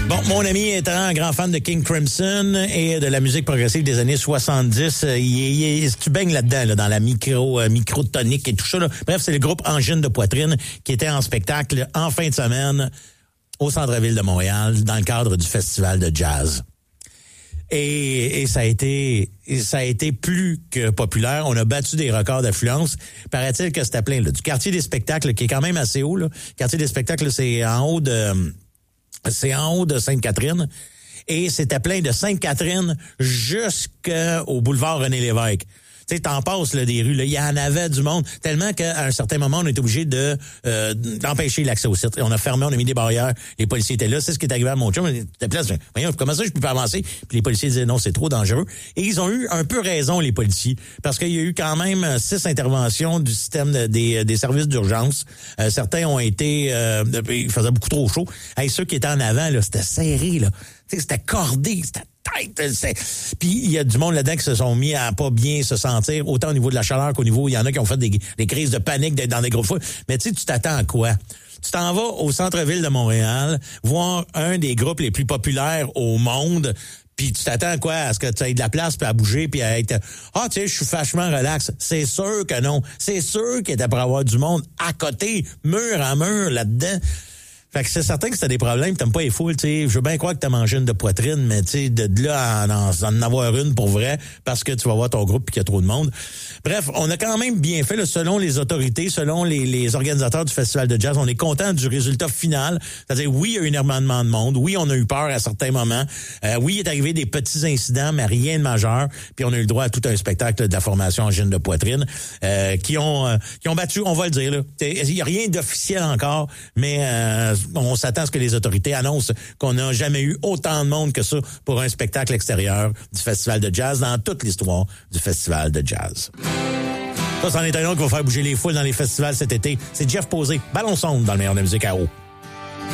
Bon, mon ami est un grand fan de King Crimson et de la musique progressive des années 70. Tu baignes là-dedans, là, dans la microtonique et tout ça. Là. Bref, c'est le groupe Angine de Poitrine qui était en spectacle en fin de semaine au centre-ville de Montréal dans le cadre du festival de jazz. Et ça a été plus que populaire. On a battu des records d'affluence. Paraît-il que c'était plein là, du quartier des spectacles qui est quand même assez haut. Là. Le quartier des spectacles, c'est en haut de Sainte-Catherine. Et c'était plein de Sainte-Catherine jusqu'au boulevard René-Lévesque. Tu sais, t'en passes là, des rues, là, il y en avait du monde, tellement qu'à un certain moment, on était obligé d'empêcher l'accès au site. Et on a fermé, on a mis des barrières, les policiers étaient là, c'est ce qui est arrivé à mon chum, il était place, voyons, comment ça je peux pas avancer? Puis les policiers disaient non, c'est trop dangereux. Et ils ont eu un peu raison, les policiers, parce qu'il y a eu quand même 6 interventions du système des services d'urgence. Certains ont été, il faisait beaucoup trop chaud. Hey, ceux qui étaient en avant, là, c'était serré, là. Tu sais, c'était cordé, c'était puis il y a du monde là-dedans qui se sont mis à pas bien se sentir, autant au niveau de la chaleur qu'au niveau, il y en a qui ont fait des crises de panique dans des groupes foules. Mais tu sais, tu t'attends à quoi? Tu t'en vas au centre-ville de Montréal, voir un des groupes les plus populaires au monde, puis tu t'attends à quoi? À ce que tu aies de la place, puis à bouger, puis à être... Ah, tu sais, je suis vachement relax. C'est sûr que non. C'est sûr qu'il était pour avoir du monde à côté, mur à mur, là-dedans. Fait que c'est certain que c'était des problèmes, t'aimes pas les foules, tu sais. Je veux bien croire que t'as mangé une de poitrine, mais tu sais, de là à en avoir une pour vrai, parce que tu vas voir ton groupe et qu'il y a trop de monde. Bref, on a quand même bien fait, là, selon les autorités, selon les organisateurs du Festival de jazz, on est content du résultat final. C'est-à-dire, oui, il y a eu énormément de monde, oui, on a eu peur à certains moments, oui, il est arrivé des petits incidents, mais rien de majeur, puis on a eu le droit à tout un spectacle de la formation Angine de Poitrine, qui ont battu, on va le dire, là. Il y a rien d'officiel encore, mais on s'attend à ce que les autorités annoncent qu'on n'a jamais eu autant de monde que ça pour un spectacle extérieur du Festival de jazz dans toute l'histoire du Festival de jazz. Ça, c'en est un autre qui va faire bouger les foules dans les festivals cet été. C'est Jeff Posey, Ballon sonde dans le meilleur de la musique à eau.